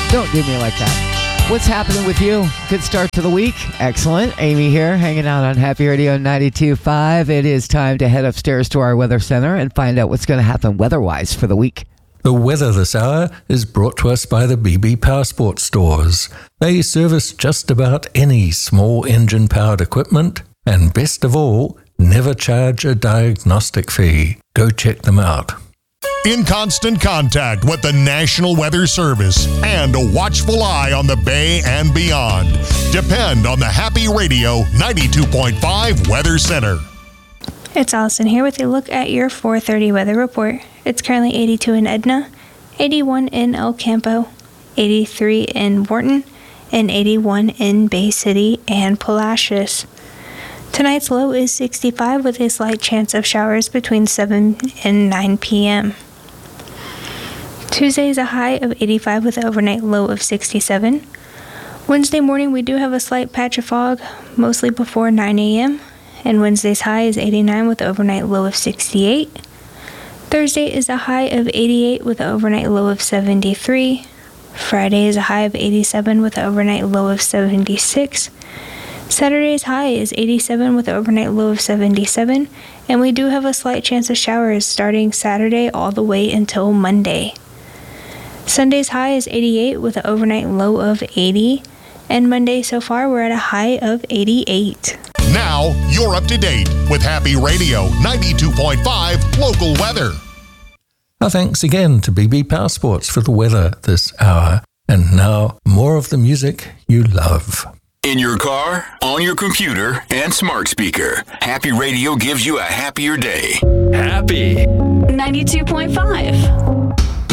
Don't do me like that. What's happening with you? Good start to the week. Excellent. Amy here, hanging out on Happy Radio 92.5. It is time to head upstairs to our weather center and find out what's going to happen weather-wise for the week. The weather this hour is brought to us by the BB Powersport stores. They service just about any small engine-powered equipment, and best of all, never charge a diagnostic fee. Go check them out. In constant contact with the National Weather Service and a watchful eye on the Bay and beyond. Depend on the Happy Radio 92.5 Weather Center. It's Allison here with a look at your 4:30 weather report. It's currently 82 in Edna, 81 in El Campo, 83 in Wharton, and 81 in Bay City and Palacios. Tonight's low is 65 with a slight chance of showers between 7 and 9 p.m. Tuesday is a high of 85 with an overnight low of 67. Wednesday morning we do have a slight patch of fog, mostly before 9 a.m., and Wednesday's high is 89 with an overnight low of 68. Thursday is a high of 88 with an overnight low of 73. Friday is a high of 87 with an overnight low of 76. Saturday's high is 87 with an overnight low of 77, and we do have a slight chance of showers starting Saturday all the way until Monday. Sunday's high is 88 with an overnight low of 80, and Monday so far we're at a high of 88. Now you're up to date with Happy Radio 92.5 local weather. Our thanks again to BB Powersports for the weather this hour. And now, more of the music you love. In your car, on your computer, and smart speaker, Happy Radio gives you a happier day. Happy 92.5.